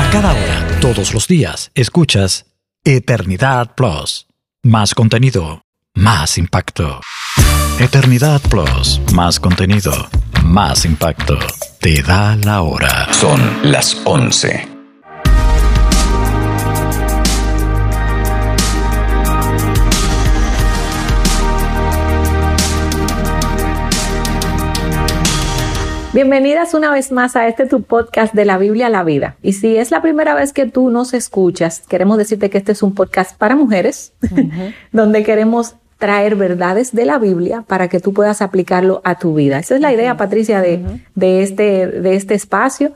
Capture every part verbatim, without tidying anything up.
Cada hora, todos los días, escuchas Eternidad Plus. Más contenido, más impacto. Eternidad Plus, más contenido, más impacto. Te da la hora. Son las once. Bienvenidas una vez más a este tu podcast de la Biblia a la vida. Y si es la primera vez que tú nos escuchas, queremos decirte que este es un podcast para mujeres, uh-huh. donde queremos traer verdades de la Biblia para que tú puedas aplicarlo a tu vida. Esa es la idea, Patricia, de, uh-huh. de, este, de este espacio.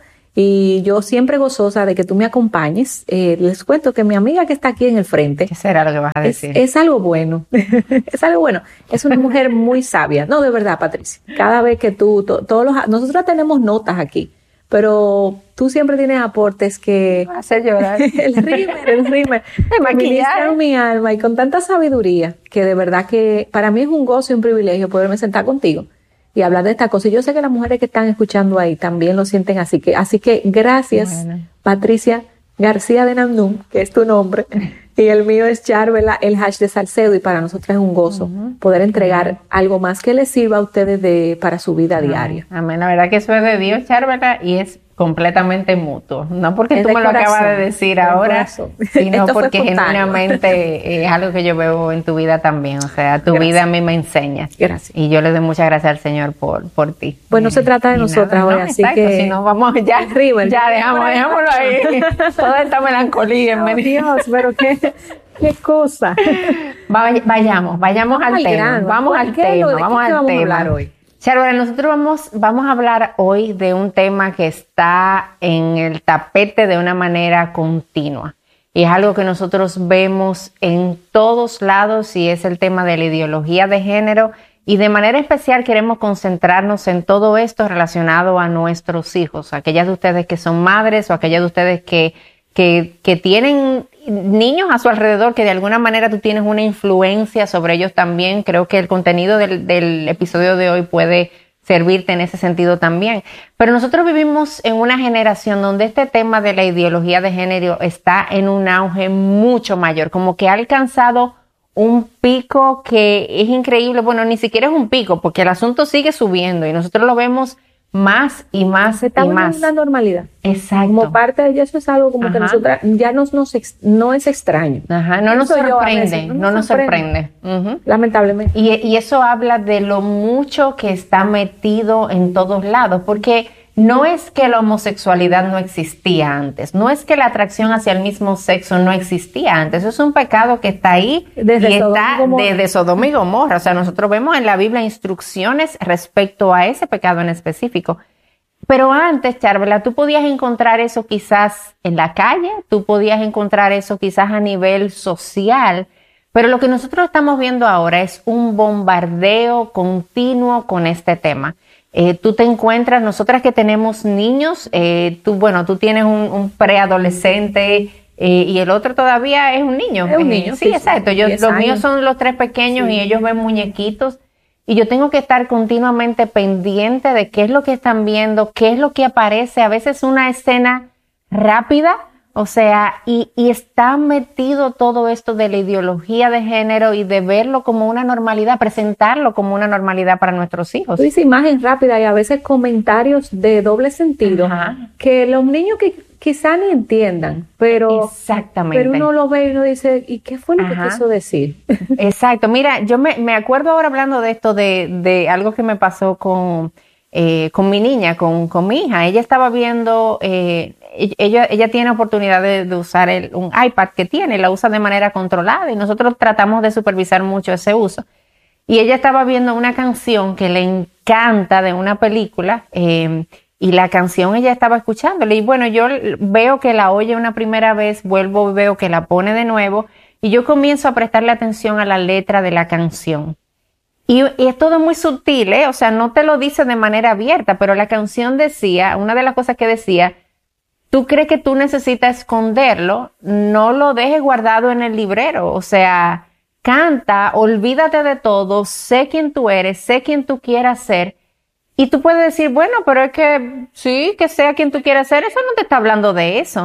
Y yo siempre gozosa de que tú me acompañes. Eh, les cuento que mi amiga que está aquí en el frente. ¿Qué será lo que vas a decir? Es, es algo bueno. es algo bueno. Es una mujer muy sabia. No, de verdad, Patricia. Cada vez que tú, to, todos los, nosotros tenemos notas aquí, pero tú siempre tienes aportes que... Me hace llorar. el rímer, el rímer. El ministran mi alma y con tanta sabiduría que de verdad que para mí es un gozo y un privilegio poderme sentar contigo y hablar de esta cosa. Y yo sé que las mujeres que están escuchando ahí también lo sienten así. que Así que gracias, bueno. Patricia García de Namnum, que es tu nombre, y el mío es Charvela, el hash de Salcedo, y para nosotros es un gozo uh-huh. poder entregar uh-huh. algo más que les sirva a ustedes de para su vida uh-huh. diaria. Amén. La verdad que eso es de Dios, Charvela, y es completamente mutuo. No porque es tú me corazón, lo acabas de decir ahora, sino porque genuinamente es algo que yo veo en tu vida también. O sea, tu gracias. Vida a mí me enseña. Gracias. Y yo le doy muchas gracias al Señor por, por ti. Pues no se trata de y nosotras nada, hoy, no, así exacto, que... Si no, vamos ya, River, ya dejamos, dejámoslo ahí. Toda esta melancolía en oh, Dios, pero qué... ¿Qué cosa? Vay, vayamos, vayamos, vamos al, al tema. Grano. Vamos al tema. ¿De vamos qué al vamos tema. a hablar hoy? Charvela, nosotros vamos, vamos a hablar hoy de un tema que está en el tapete de una manera continua. Y es algo que nosotros vemos en todos lados y es el tema de la ideología de género. Y de manera especial queremos concentrarnos en todo esto relacionado a nuestros hijos. Aquellas de ustedes que son madres o aquellas de ustedes que, que, que tienen niños a su alrededor, que de alguna manera tú tienes una influencia sobre ellos también. Creo que el contenido del, del episodio de hoy puede servirte en ese sentido también. Pero nosotros vivimos en una generación donde este tema de la ideología de género está en un auge mucho mayor, como que ha alcanzado un pico que es increíble. Bueno, ni siquiera es un pico, porque el asunto sigue subiendo y nosotros lo vemos más y más está y más. Una normalidad. Exacto. Como parte de ello, eso es algo como Ajá. que nosotras ya nos, nos ex, no es extraño. Ajá, no nos sorprende, veces, no, no nos sorprende. sorprende. Uh-huh. Lamentablemente. Y, y eso habla de lo mucho que está metido en todos lados, porque no es que la homosexualidad no existía antes, no es que la atracción hacia el mismo sexo no existía antes, eso es un pecado que está ahí desde y Sodoma está y desde Sodoma y Gomorra. O sea, nosotros vemos en la Biblia instrucciones respecto a ese pecado en específico. Pero antes, Charvela, tú podías encontrar eso quizás en la calle, tú podías encontrar eso quizás a nivel social, pero lo que nosotros estamos viendo ahora es un bombardeo continuo con este tema. Eh, tú te encuentras, nosotras que tenemos niños, eh, tú, bueno, tú tienes un, un preadolescente eh, y el otro todavía es un niño. Es un niño, eh, sí, sí, exacto. Yo, los años. míos son los tres pequeños sí. y ellos ven muñequitos y yo tengo que estar continuamente pendiente de qué es lo que están viendo, qué es lo que aparece. A veces una escena rápida, o sea, y, y está metido todo esto de la ideología de género y de verlo como una normalidad, presentarlo como una normalidad para nuestros hijos. Tú dices imagen rápida y a veces comentarios de doble sentido Ajá. que los niños que quizá ni entiendan, pero, Exactamente. pero uno lo ve y uno dice, ¿y qué fue lo Ajá. que quiso decir? Exacto. Mira, yo me, me acuerdo ahora hablando de esto, de, de algo que me pasó con, eh, con mi niña, con, con mi hija. Ella estaba viendo... Eh, Ella, ella tiene oportunidad de, de usar el, un iPad que tiene, la usa de manera controlada y nosotros tratamos de supervisar mucho ese uso. Y ella estaba viendo una canción que le encanta de una película eh, y la canción ella estaba escuchándola. Y bueno, yo veo que la oye una primera vez, vuelvo y veo que la pone de nuevo y yo comienzo a prestarle atención a la letra de la canción. Y, y es todo muy sutil, ¿eh? O sea, no te lo dice de manera abierta, pero la canción decía, una de las cosas que decía, tú crees que tú necesitas esconderlo, no lo dejes guardado en el librero. O sea, canta, olvídate de todo, sé quién tú eres, sé quién tú quieras ser. Y tú puedes decir, bueno, pero es que sí, que sea quien tú quieras ser, eso no te está hablando de eso.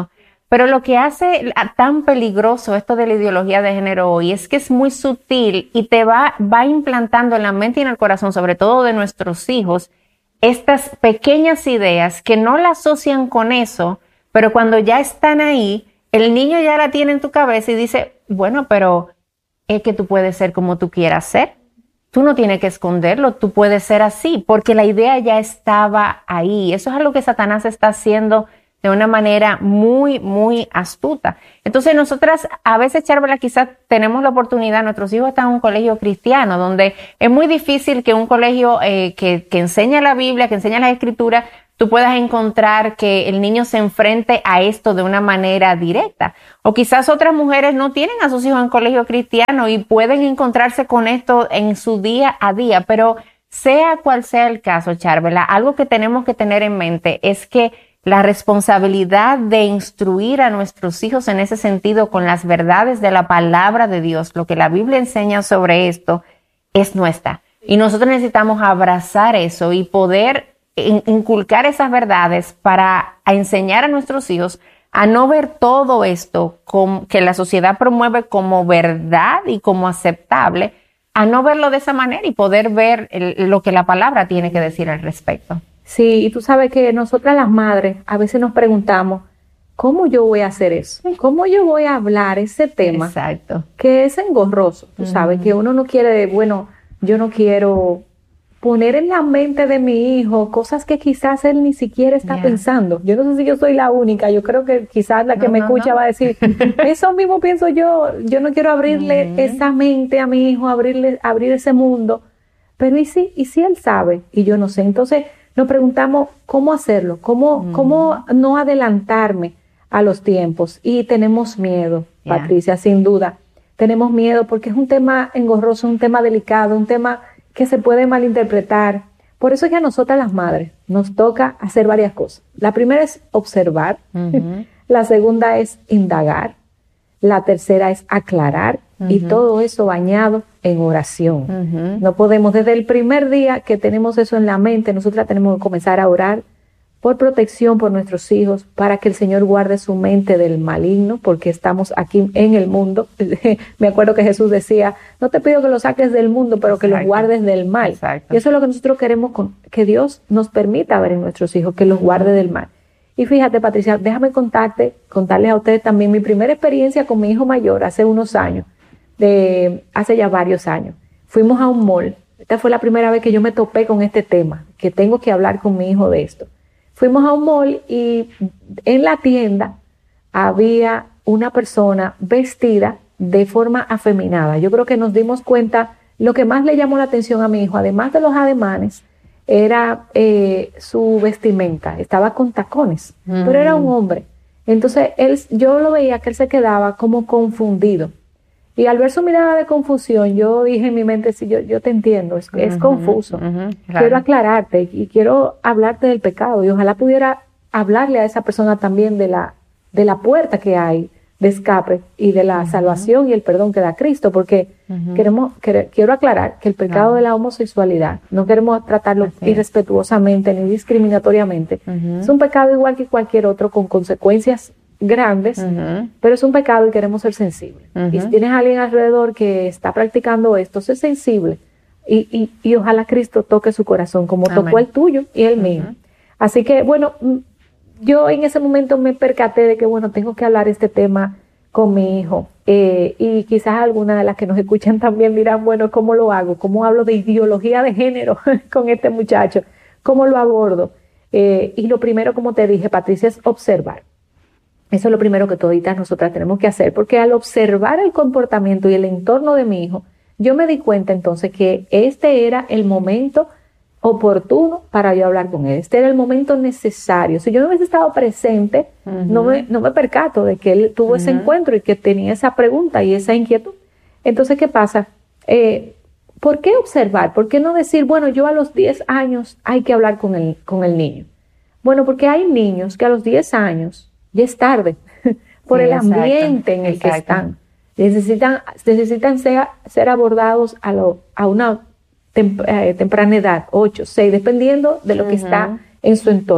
Pero lo que hace tan peligroso esto de la ideología de género hoy es que es muy sutil y te va, va implantando en la mente y en el corazón, sobre todo de nuestros hijos, estas pequeñas ideas que no la asocian con eso, pero cuando ya están ahí, el niño ya la tiene en tu cabeza y dice, bueno, pero es que tú puedes ser como tú quieras ser. Tú no tienes que esconderlo, tú puedes ser así, porque la idea ya estaba ahí. Eso es algo que Satanás está haciendo de una manera muy, muy astuta. Entonces nosotras a veces, Charvela, quizás tenemos la oportunidad, nuestros hijos están en un colegio cristiano, donde es muy difícil que un colegio eh, que, que enseña la Biblia, que enseña las Escrituras, tú puedas encontrar que el niño se enfrente a esto de una manera directa. O quizás otras mujeres no tienen a sus hijos en colegio cristiano y pueden encontrarse con esto en su día a día, pero sea cual sea el caso, Charvela, algo que tenemos que tener en mente es que la responsabilidad de instruir a nuestros hijos en ese sentido con las verdades de la palabra de Dios, lo que la Biblia enseña sobre esto, es nuestra. Y nosotros necesitamos abrazar eso y poder inculcar esas verdades para enseñar a nuestros hijos a no ver todo esto como, que la sociedad promueve como verdad y como aceptable, a no verlo de esa manera y poder ver el, lo que la palabra tiene que decir al respecto. Sí, y tú sabes que nosotras las madres a veces nos preguntamos, ¿cómo yo voy a hacer eso? ¿Cómo yo voy a hablar ese tema? Exacto. Que es engorroso, tú sabes, uh-huh. que uno no quiere, bueno, yo no quiero poner en la mente de mi hijo cosas que quizás él ni siquiera está yeah. pensando. Yo no sé si yo soy la única, yo creo que quizás la que no, me no, escucha no. va a decir, eso mismo pienso yo, yo no quiero abrirle uh-huh. esa mente a mi hijo, abrirle, abrir ese mundo, pero ¿y si, y si él sabe? Y yo no sé, entonces nos preguntamos cómo hacerlo, cómo, mm. cómo no adelantarme a los tiempos. Y tenemos miedo, yeah. Patricia, sin duda. Tenemos miedo porque es un tema engorroso, un tema delicado, un tema que se puede malinterpretar. Por eso es que a nosotras las madres nos toca hacer varias cosas. La primera es observar, mm-hmm. la segunda es indagar, la tercera es aclarar mm-hmm. y todo eso bañado en oración. Uh-huh. No podemos, desde el primer día que tenemos eso en la mente, nosotras tenemos que comenzar a orar por protección por nuestros hijos, para que el Señor guarde su mente del maligno, porque estamos aquí en el mundo. Me acuerdo que Jesús decía, no te pido que los saques del mundo, pero que Exacto. los guardes del mal. Exacto. Y eso es lo que nosotros queremos, con, que Dios nos permita ver en nuestros hijos, que los guarde del mal. Y fíjate, Patricia, déjame contarte, contarles a ustedes también mi primera experiencia con mi hijo mayor hace unos años. De hace ya varios años. Fuimos a un mall. Esta fue la primera vez que yo me topé con este tema, que tengo que hablar con mi hijo de esto. Fuimos a un mall y en la tienda había una persona vestida de forma afeminada. Yo creo que nos dimos cuenta, lo que más le llamó la atención a mi hijo, además de los ademanes, era eh, su vestimenta. Estaba con tacones, mm. pero era un hombre. Entonces él, yo lo veía que él se quedaba como confundido. Y al ver su mirada de confusión, yo dije en mi mente, sí, yo, yo te entiendo, es, uh-huh, es confuso. Uh-huh, claro. Quiero aclararte y quiero hablarte del pecado. Y ojalá pudiera hablarle a esa persona también de la, de la puerta que hay de escape y de la uh-huh. salvación y el perdón que da Cristo. Porque uh-huh. queremos, quer, quiero aclarar que el pecado uh-huh. de la homosexualidad, no queremos tratarlo okay. irrespetuosamente ni discriminatoriamente. Uh-huh. Es un pecado igual que cualquier otro, con consecuencias grandes, uh-huh. pero es un pecado y queremos ser sensibles. Uh-huh. Y si tienes a alguien alrededor que está practicando esto, sé sensible y, y, y ojalá Cristo toque su corazón como Amén. Tocó el tuyo y el uh-huh. mío. Así que, bueno, yo en ese momento me percaté de que, bueno, tengo que hablar este tema con mi hijo eh, y quizás algunas de las que nos escuchan también dirán, bueno, ¿cómo lo hago? ¿Cómo hablo de ideología de género con este muchacho? ¿Cómo lo abordo? Eh, y lo primero, como te dije, Patricia, es observar. Eso es lo primero que toditas nosotras tenemos que hacer, porque al observar el comportamiento y el entorno de mi hijo, yo me di cuenta entonces que este era el momento oportuno para yo hablar con él. Este era el momento necesario. Si yo no hubiese estado presente, uh-huh. no, me, no me percato de que él tuvo uh-huh. ese encuentro y que tenía esa pregunta y esa inquietud. Entonces, ¿qué pasa? Eh, ¿Por qué observar? ¿Por qué no decir, bueno, yo a los diez años hay que hablar con el, con el niño? Bueno, porque hay niños que a los diez años ya es tarde, por sí, el ambiente exacto, en el exacto. que están. Necesitan, necesitan ser, ser abordados a, lo, a una tem, eh, temprana edad, ocho, seis, dependiendo de lo uh-huh. que está en su entorno.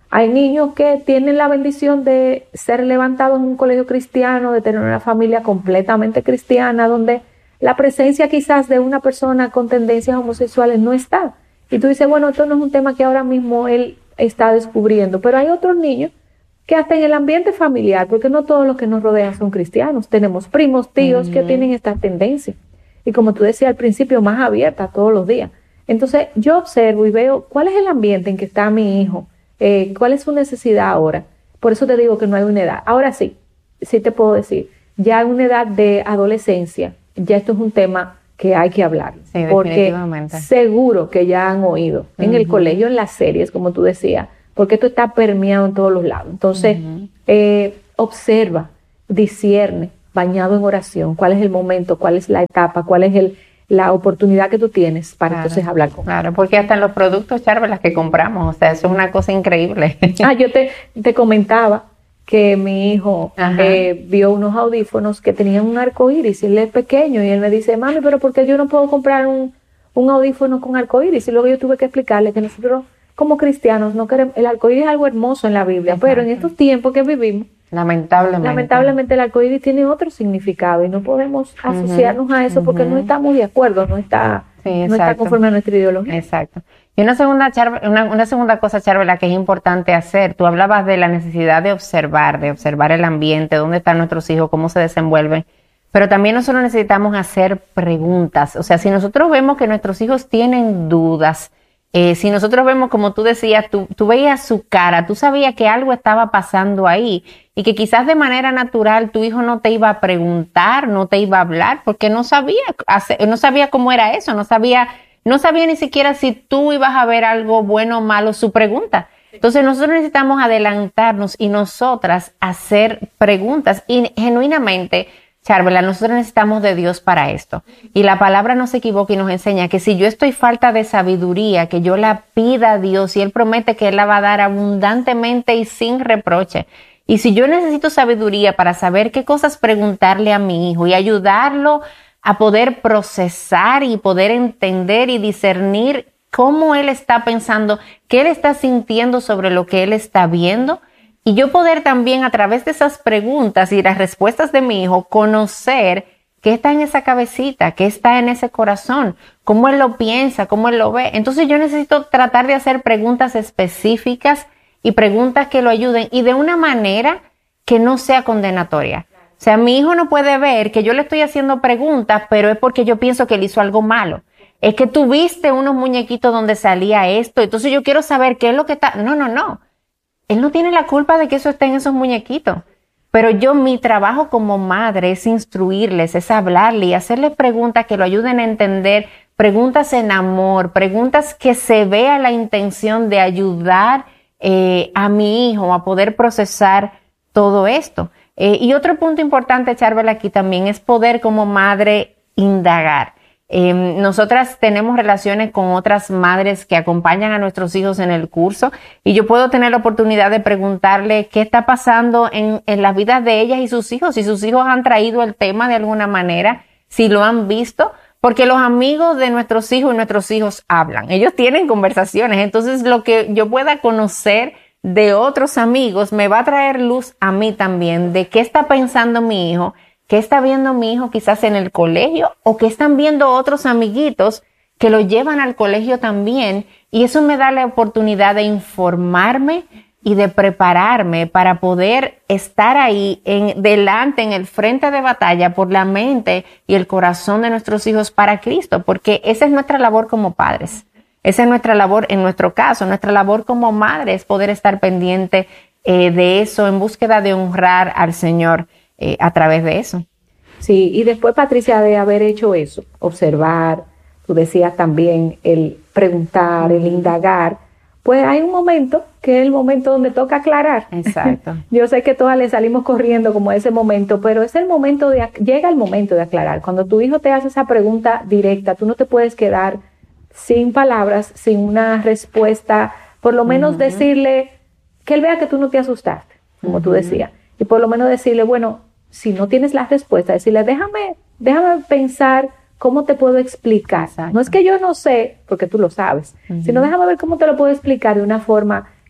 Hay niños que tienen la bendición de ser levantados en un colegio cristiano, de tener una familia completamente cristiana, donde la presencia quizás de una persona con tendencias homosexuales no está. Y tú dices, bueno, esto no es un tema que ahora mismo él está descubriendo, pero hay otros niños que hasta en el ambiente familiar, porque no todos los que nos rodean son cristianos, tenemos primos, tíos uh-huh. que tienen esta tendencia. Y como tú decías al principio, más abierta todos los días. Entonces yo observo y veo cuál es el ambiente en que está mi hijo, eh, cuál es su necesidad ahora. Por eso te digo que no hay una edad. Ahora sí, sí te puedo decir, ya en una edad de adolescencia, ya esto es un tema que hay que hablar. Sí, porque definitivamente. Seguro que ya han oído uh-huh. en el colegio, en las series, como tú decías, porque esto está permeado en todos los lados. Entonces, uh-huh. eh, observa, discierne, bañado en oración, cuál es el momento, cuál es la etapa, cuál es el, la oportunidad que tú tienes para claro, entonces hablar con él. Claro, porque hasta en los productos, Charbel, las que compramos, o sea, eso es una cosa increíble. Ah, yo te, te comentaba que mi hijo eh, vio unos audífonos que tenían un arco iris, y él es pequeño, y él me dice, mami, pero ¿por qué yo no puedo comprar un, un audífono con arco iris? Y luego yo tuve que explicarle que nosotros como cristianos no queremos, el arco iris es algo hermoso en la Biblia, exacto. pero en estos tiempos que vivimos, lamentablemente, lamentablemente el arco iris tiene otro significado y no podemos asociarnos uh-huh, a eso porque uh-huh. no estamos de acuerdo, no está, sí, no está conforme a nuestra ideología. Exacto. Y una segunda, una, una segunda cosa, Charbel, que es importante hacer, tú hablabas de la necesidad de observar, de observar el ambiente, dónde están nuestros hijos, cómo se desenvuelven, pero también nosotros necesitamos hacer preguntas. O sea, si nosotros vemos que nuestros hijos tienen dudas, Eh, si nosotros vemos, como tú decías, tú, tú veías su cara, tú sabías que algo estaba pasando ahí y que quizás de manera natural tu hijo no te iba a preguntar, no te iba a hablar, porque no sabía, hacer, no sabía cómo era eso, no sabía, no sabía ni siquiera si tú ibas a ver algo bueno o malo, su pregunta. Entonces nosotros necesitamos adelantarnos y nosotras hacer preguntas y genuinamente, Charbel, nosotros necesitamos de Dios para esto. Y la palabra no se equivoca y nos enseña que si yo estoy falta de sabiduría, que yo la pida a Dios y Él promete que Él la va a dar abundantemente y sin reproche. Y si yo necesito sabiduría para saber qué cosas preguntarle a mi hijo y ayudarlo a poder procesar y poder entender y discernir cómo Él está pensando, qué Él está sintiendo sobre lo que Él está viendo, y yo poder también a través de esas preguntas y las respuestas de mi hijo conocer qué está en esa cabecita, qué está en ese corazón, cómo él lo piensa, cómo él lo ve. Entonces yo necesito tratar de hacer preguntas específicas y preguntas que lo ayuden y de una manera que no sea condenatoria. O sea, mi hijo no puede ver que yo le estoy haciendo preguntas, pero es porque yo pienso que él hizo algo malo. Es que tú viste unos muñequitos donde salía esto, entonces yo quiero saber qué es lo que está... No, no, no. Él no tiene la culpa de que eso esté en esos muñequitos. Pero yo, mi trabajo como madre es instruirles, es hablarle y hacerles preguntas que lo ayuden a entender, preguntas en amor, preguntas que se vea la intención de ayudar eh, a mi hijo a poder procesar todo esto. Eh, y otro punto importante, Charbel, aquí también es poder como madre indagar. Eh, nosotras tenemos relaciones con otras madres que acompañan a nuestros hijos en el curso y yo puedo tener la oportunidad de preguntarle qué está pasando en, en las vidas de ellas y sus hijos, si sus hijos han traído el tema de alguna manera, si lo han visto, porque los amigos de nuestros hijos y nuestros hijos hablan, ellos tienen conversaciones, entonces lo que yo pueda conocer de otros amigos me va a traer luz a mí también de qué está pensando mi hijo, qué está viendo mi hijo quizás en el colegio o qué están viendo otros amiguitos que lo llevan al colegio también, y eso me da la oportunidad de informarme y de prepararme para poder estar ahí en, delante, en el frente de batalla por la mente y el corazón de nuestros hijos para Cristo, porque esa es nuestra labor como padres. Esa es nuestra labor, en nuestro caso, nuestra labor como madres, poder estar pendiente eh, de eso en búsqueda de honrar al Señor Eh, a través de eso. Sí, y después, Patricia, de haber hecho eso, observar, tú decías también el preguntar, el indagar, pues hay un momento que es el momento donde toca aclarar. Exacto. Yo sé que todas le salimos corriendo como ese momento, pero es el momento de, llega el momento de aclarar. Cuando tu hijo te hace esa pregunta directa, tú no te puedes quedar sin palabras, sin una respuesta, por lo menos uh-huh. decirle, que él vea que tú no te asustaste, como uh-huh. tú decías, y por lo menos decirle, bueno, si no tienes la respuesta, decirle, déjame, déjame pensar cómo te puedo explicar. Exacto. No es que yo no sé, porque tú lo sabes, uh-huh. sino déjame ver cómo te lo puedo explicar de una forma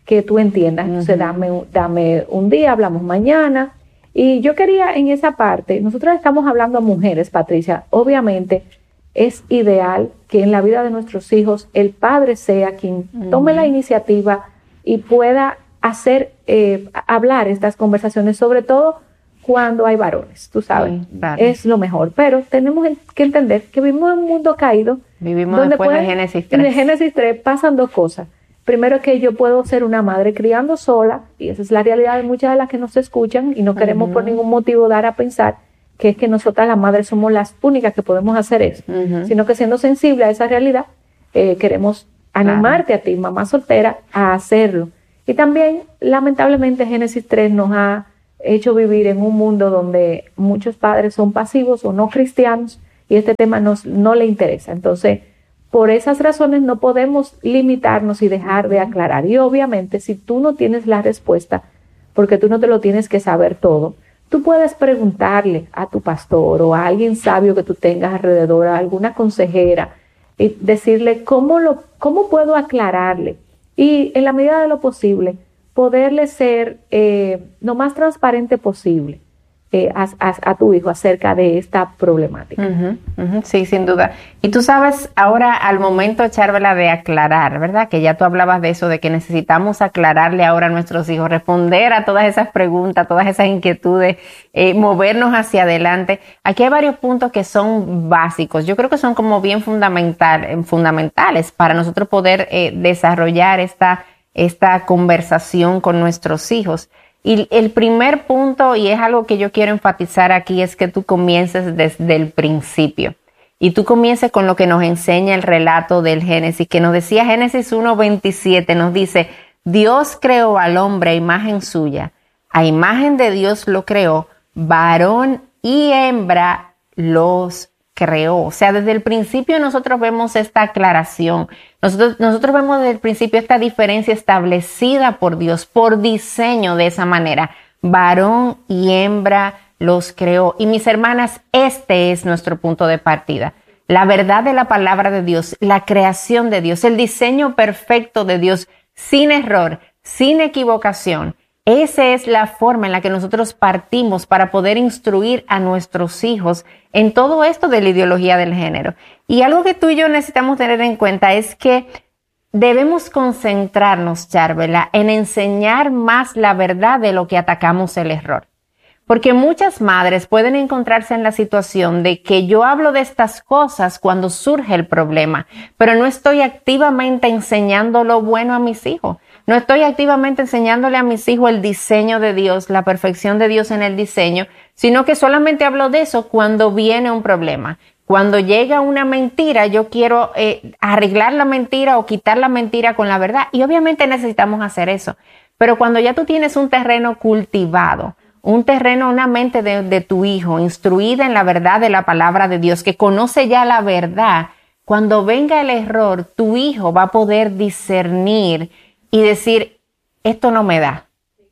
que tú entiendas. Entonces, uh-huh. dame, dame un día, hablamos mañana. Y yo quería en esa parte, nosotros estamos hablando a mujeres, Patricia, obviamente es ideal que en la vida de nuestros hijos el padre sea quien uh-huh. tome la iniciativa y pueda hacer, eh, hablar estas conversaciones, sobre todo cuando hay varones, tú sabes, sí, vale. Es lo mejor. Pero tenemos que entender que vivimos en un mundo caído. Vivimos donde después pueden, de Génesis tres. De Génesis tres pasan dos cosas. Primero, que yo puedo ser una madre criando sola, y esa es la realidad de muchas de las que nos escuchan, y no queremos uh-huh. por ningún motivo dar a pensar que es que nosotras las madres somos las únicas que podemos hacer eso, uh-huh. sino que siendo sensible a esa realidad, eh, queremos animarte claro. a ti, mamá soltera, a hacerlo. Y también, lamentablemente, Génesis tres nos ha hecho vivir en un mundo donde muchos padres son pasivos o no cristianos, y este tema nos, no le interesa. Entonces, por esas razones no podemos limitarnos y dejar de aclarar. Y obviamente, si tú no tienes la respuesta, porque tú no te lo tienes que saber todo, tú puedes preguntarle a tu pastor o a alguien sabio que tú tengas alrededor, a alguna consejera, y decirle cómo, lo, cómo puedo aclararle. Y en la medida de lo posible, poderle ser eh, lo más transparente posible eh, a, a, a tu hijo acerca de esta problemática. Uh-huh, uh-huh, sí, sin duda. Y tú sabes, ahora al momento, Charvela, de aclarar, ¿verdad? Que ya tú hablabas de eso, de que necesitamos aclararle ahora a nuestros hijos, responder a todas esas preguntas, todas esas inquietudes, eh, movernos hacia adelante. Aquí hay varios puntos que son básicos. Yo creo que son como bien fundamental, fundamentales para nosotros poder eh, desarrollar esta esta conversación con nuestros hijos. Y el primer punto, y es algo que yo quiero enfatizar aquí, es que tú comiences desde el principio. Y tú comiences con lo que nos enseña el relato del Génesis, que nos decía Génesis uno veintisiete, nos dice, Dios creó al hombre a imagen suya, a imagen de Dios lo creó, varón y hembra los creó. O sea, desde el principio nosotros vemos esta aclaración. Nosotros, nosotros vemos desde el principio esta diferencia establecida por Dios, por diseño de esa manera. Varón y hembra los creó. Y mis hermanas, este es nuestro punto de partida. La verdad de la palabra de Dios, la creación de Dios, el diseño perfecto de Dios, sin error, sin equivocación. Esa es la forma en la que nosotros partimos para poder instruir a nuestros hijos en todo esto de la ideología del género. Y algo que tú y yo necesitamos tener en cuenta es que debemos concentrarnos, Charvela, en enseñar más la verdad de lo que atacamos el error. Porque muchas madres pueden encontrarse en la situación de que yo hablo de estas cosas cuando surge el problema, pero no estoy activamente enseñando lo bueno a mis hijos. No estoy activamente enseñándole a mis hijos el diseño de Dios, la perfección de Dios en el diseño, sino que solamente hablo de eso cuando viene un problema. Cuando llega una mentira, yo quiero eh, arreglar la mentira o quitar la mentira con la verdad. Y obviamente necesitamos hacer eso. Pero cuando ya tú tienes un terreno cultivado, un terreno, una mente de, de tu hijo, instruida en la verdad de la palabra de Dios, que conoce ya la verdad, cuando venga el error, tu hijo va a poder discernir y decir, esto no me da.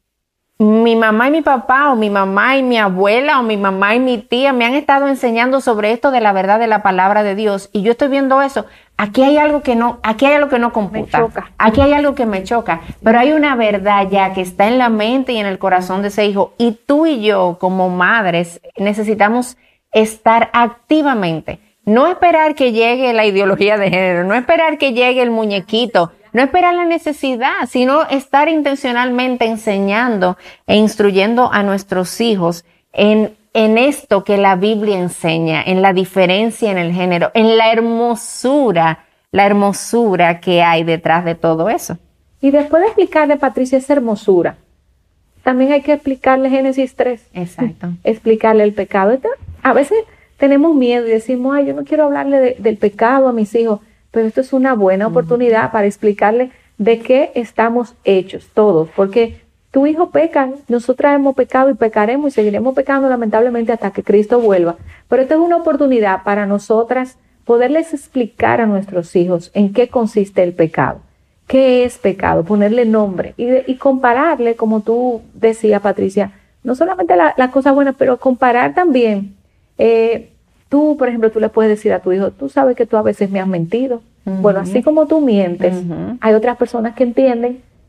Mi mamá y mi papá, o mi mamá y mi abuela, o mi mamá y mi tía me han estado enseñando sobre esto de la verdad de la palabra de Dios, y yo estoy viendo eso. Aquí hay algo que no, aquí hay algo que no computa. Me choca. Aquí hay algo que me choca. Pero hay una verdad ya que está en la mente y en el corazón de ese hijo. Y tú y yo, como madres, necesitamos estar activamente. No esperar que llegue la ideología de género, no esperar que llegue el muñequito, no esperar la necesidad, sino estar intencionalmente enseñando e instruyendo a nuestros hijos en, en esto que la Biblia enseña, en la diferencia en el género, en la hermosura, la hermosura que hay detrás de todo eso. Y después de explicarle, Patricia, esa hermosura, también hay que explicarle Génesis tres. Exacto. Explicarle el pecado. A veces tenemos miedo y decimos, ay, yo no quiero hablarle de, del pecado a mis hijos. Pero esto es una buena oportunidad para explicarle de qué estamos hechos todos, porque tu hijo peca, nosotras hemos pecado y pecaremos y seguiremos pecando lamentablemente hasta que Cristo vuelva. Pero esta es una oportunidad para nosotras poderles explicar a nuestros hijos en qué consiste el pecado, qué es pecado, ponerle nombre y, de, y compararle, como tú decías, Patricia, no solamente las la cosas buenas, pero comparar también. Eh, Tú, por ejemplo, tú le puedes decir a tu hijo, tú sabes que tú a veces me has mentido. Uh-huh. Bueno, así como tú mientes, uh-huh. hay otras personas que entienden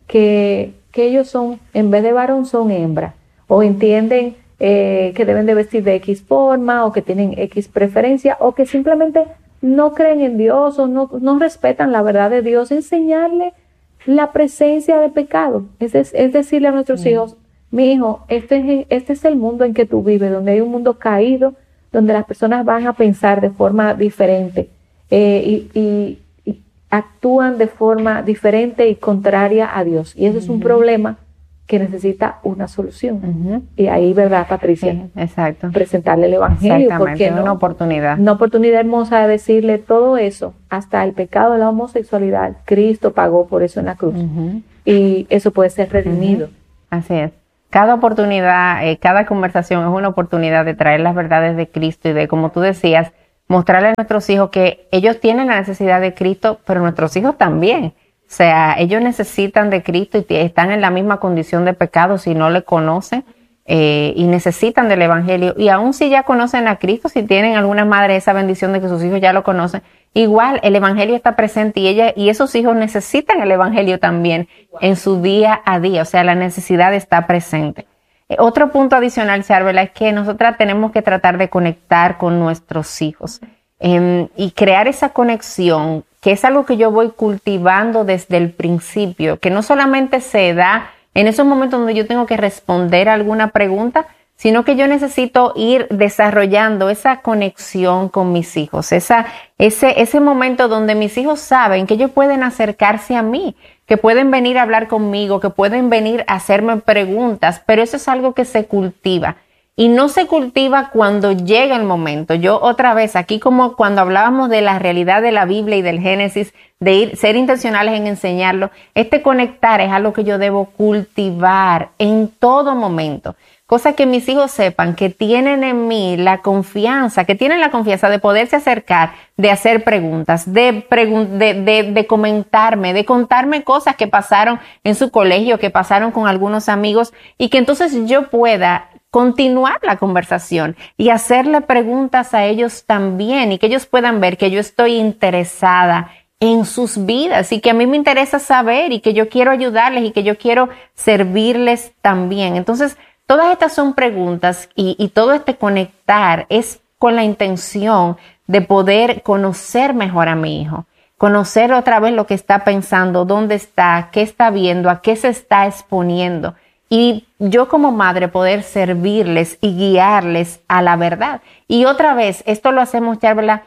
que, que ellos son, en vez de varón, son hembra, o entienden eh, que deben de vestir de X forma, o que tienen X preferencia, o que simplemente no creen en Dios, o no, no respetan la verdad de Dios. Enseñarle la presencia de pecado, es, es, es decirle a nuestros mm. hijos, mi hijo, este es, este es el mundo en que tú vives, donde hay un mundo caído, donde las personas van a pensar de forma diferente, eh, y, y, y actúan de forma diferente y contraria a Dios. Y eso uh-huh. es un problema que necesita una solución. Uh-huh. Y ahí, ¿verdad, Patricia? Sí, exacto. Presentarle el Evangelio. Porque no, una oportunidad. Una oportunidad hermosa de decirle todo eso, hasta el pecado de la homosexualidad. Cristo pagó por eso en la cruz. Uh-huh. Y eso puede ser redimido. Uh-huh. Así es. Cada oportunidad, eh, cada conversación es una oportunidad de traer las verdades de Cristo y de, como tú decías, mostrarle a nuestros hijos que ellos tienen la necesidad de Cristo, pero nuestros hijos también. O sea, ellos necesitan de Cristo y están en la misma condición de pecado si no le conocen, eh, y necesitan del Evangelio. Y aun si ya conocen a Cristo, si tienen alguna madre esa bendición de que sus hijos ya lo conocen, igual el Evangelio está presente y ella y esos hijos necesitan el Evangelio también en su día a día. O sea, la necesidad está presente. Eh, otro punto adicional, Charvela, es que nosotras tenemos que tratar de conectar con nuestros hijos eh, y crear esa conexión, que es algo que yo voy cultivando desde el principio, que no solamente se da en esos momentos donde yo tengo que responder a alguna pregunta, sino que yo necesito ir desarrollando esa conexión con mis hijos, esa, ese, ese momento donde mis hijos saben que ellos pueden acercarse a mí, que pueden venir a hablar conmigo, que pueden venir a hacerme preguntas, pero eso es algo que se cultiva. Y no se cultiva cuando llega el momento. Yo otra vez, aquí como cuando hablábamos de la realidad de la Biblia y del Génesis, de ir, ser intencionales en enseñarlo, este conectar es algo que yo debo cultivar en todo momento. Cosa que mis hijos sepan que tienen en mí la confianza, que tienen la confianza de poderse acercar, de hacer preguntas, de, pregun- de, de, de comentarme, de contarme cosas que pasaron en su colegio, que pasaron con algunos amigos, y que entonces yo pueda continuar la conversación y hacerle preguntas a ellos también, y que ellos puedan ver que yo estoy interesada en sus vidas y que a mí me interesa saber y que yo quiero ayudarles y que yo quiero servirles también. Entonces, todas estas son preguntas y, y todo este conectar es con la intención de poder conocer mejor a mi hijo, conocer otra vez lo que está pensando, dónde está, qué está viendo, a qué se está exponiendo. Y yo como madre poder servirles y guiarles a la verdad. Y otra vez, esto lo hacemos, Charvela,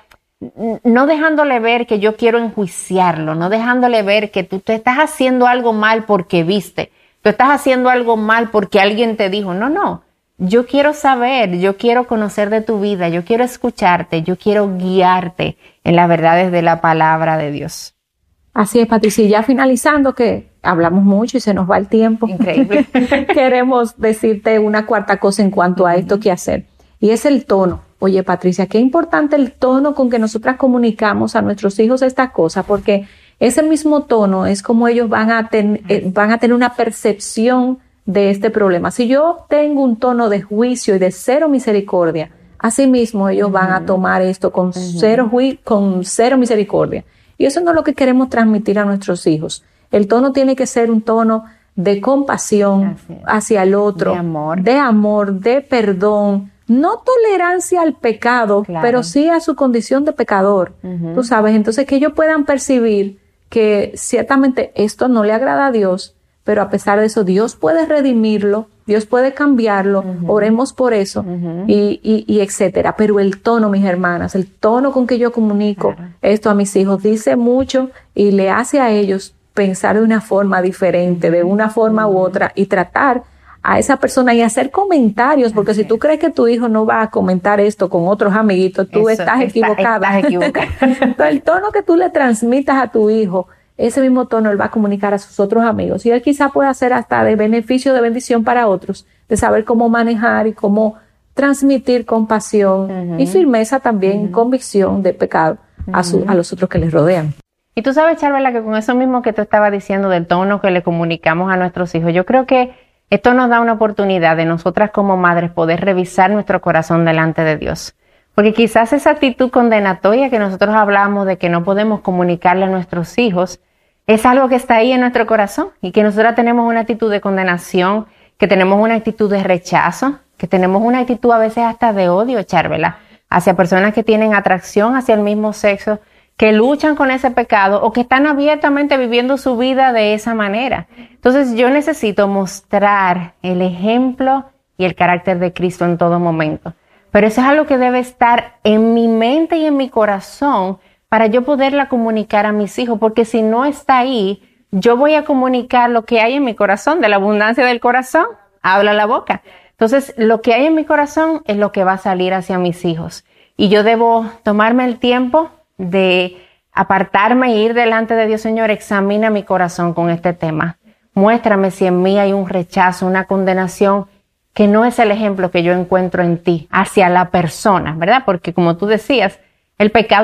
no dejándole ver que yo quiero enjuiciarlo, no dejándole ver que tú te estás haciendo algo mal porque viste, tú estás haciendo algo mal porque alguien te dijo. No, no, yo quiero saber, yo quiero conocer de tu vida, yo quiero escucharte, yo quiero guiarte en las verdades de la palabra de Dios. Así es, Patricia. Ya finalizando, que hablamos mucho y se nos va el tiempo. Increíble. Queremos decirte una cuarta cosa en cuanto a esto que hacer. Y es el tono. Oye, Patricia, qué importante el tono con que nosotras comunicamos a nuestros hijos esta cosa, porque ese mismo tono es como ellos van a, ten, eh, van a tener una percepción de este problema. Si yo tengo un tono de juicio y de cero misericordia, así mismo ellos uh-huh. van a tomar esto con, uh-huh. cero ju- con cero misericordia. Y eso no es lo que queremos transmitir a nuestros hijos. El tono tiene que ser un tono de compasión hacia el otro, de amor, de, amor, de perdón, no tolerancia al pecado, claro. pero sí a su condición de pecador. Uh-huh. Tú sabes, entonces que ellos puedan percibir que ciertamente esto no le agrada a Dios, pero a pesar de eso Dios puede redimirlo, Dios puede cambiarlo, uh-huh. oremos por eso, uh-huh. y, y, y etcétera. Pero el tono, mis hermanas, el tono con que yo comunico claro. esto a mis hijos dice mucho y le hace a ellos pensar de una forma diferente, de una forma uh-huh. u otra, y tratar a esa persona y hacer comentarios, porque okay. si tú crees que tu hijo no va a comentar esto con otros amiguitos, tú Eso, estás está, equivocada. Estás equivocada. Entonces, el tono que tú le transmitas a tu hijo, ese mismo tono él va a comunicar a sus otros amigos, y él quizá pueda ser hasta de beneficio, de bendición para otros, de saber cómo manejar y cómo transmitir compasión uh-huh. y firmeza también, uh-huh. convicción de pecado uh-huh. a, su, a los otros que les rodean. Y tú sabes, Charvela, que con eso mismo que tú estabas diciendo del tono que le comunicamos a nuestros hijos, yo creo que esto nos da una oportunidad de nosotras como madres poder revisar nuestro corazón delante de Dios. Porque quizás esa actitud condenatoria que nosotros hablamos de que no podemos comunicarle a nuestros hijos, es algo que está ahí en nuestro corazón y que nosotros tenemos una actitud de condenación, que tenemos una actitud de rechazo, que tenemos una actitud a veces hasta de odio, Charvela, hacia personas que tienen atracción hacia el mismo sexo, que luchan con ese pecado o que están abiertamente viviendo su vida de esa manera. Entonces yo necesito mostrar el ejemplo y el carácter de Cristo en todo momento. Pero eso es algo que debe estar en mi mente y en mi corazón para yo poderla comunicar a mis hijos, porque si no está ahí, yo voy a comunicar lo que hay en mi corazón, de la abundancia del corazón, habla la boca. Entonces, lo que hay en mi corazón es lo que va a salir hacia mis hijos. Y yo debo tomarme el tiempo de apartarme e ir delante de Dios. Señor, examina mi corazón con este tema. Muéstrame si en mí hay un rechazo, una condenación que no es el ejemplo que yo encuentro en ti hacia la persona, ¿verdad? Porque como tú decías, el pecado